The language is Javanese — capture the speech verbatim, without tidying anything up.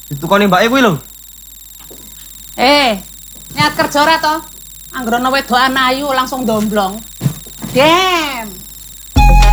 Ditukoni mbake kuwi lho. Eh, niat kerja ora to? Anggere ana wedokan ayu langsung domblong. Dem.